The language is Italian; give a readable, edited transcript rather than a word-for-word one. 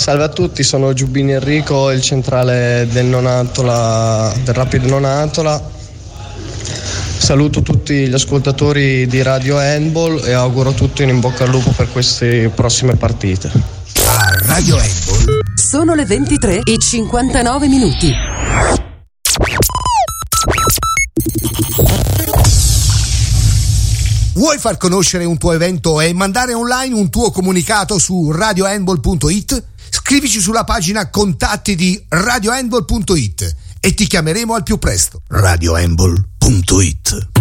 Salve a tutti, sono Giubbini Enrico, il centrale del Rapid Nonantola. Saluto tutti gli ascoltatori di Radio Handball e auguro a tutti un in bocca al lupo per queste prossime partite. A Radio Handball sono le 23:59. Vuoi far conoscere un tuo evento e mandare online un tuo comunicato su radiohandball.it? Scrivici sulla pagina contatti di radiohandball.it e ti chiameremo al più presto. radiohandball.it